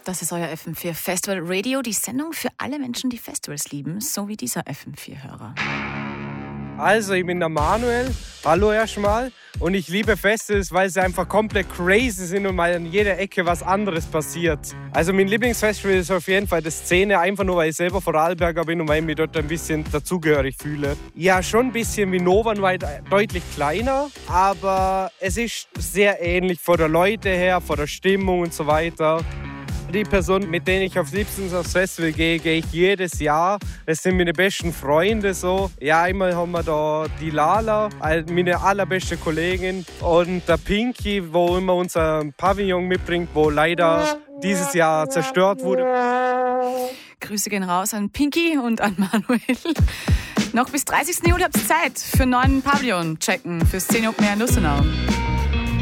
Das ist euer FM4 Festival Radio, die Sendung für alle Menschen, die Festivals lieben, so wie dieser FM4-Hörer. Also, ich bin der Manuel. Hallo erstmal. Und ich liebe Festivals, weil sie einfach komplett crazy sind und weil an jeder Ecke was anderes passiert. Also mein Lieblingsfestival ist auf jeden Fall die Szene, einfach nur, weil ich selber Vorarlberger bin und weil ich mich dort ein bisschen dazugehörig fühle. Ja, schon ein bisschen wie Nova, weit deutlich kleiner, aber es ist sehr ähnlich von der Leute her, von der Stimmung und so weiter. Die Person, mit denen ich am liebsten aufs Festival gehe, gehe ich jedes Jahr. Das sind meine besten Freunde so. Ja, einmal haben wir da die Lala, meine allerbeste Kollegin, und der Pinky, wo immer unser Pavillon mitbringt, wo leider dieses Jahr zerstört wurde. Grüße gehen raus an Pinky und an Manuel. Noch bis 30. Juli habt ihr Zeit für einen neuen Pavillon checken fürs 10 Open Air in Lustenau.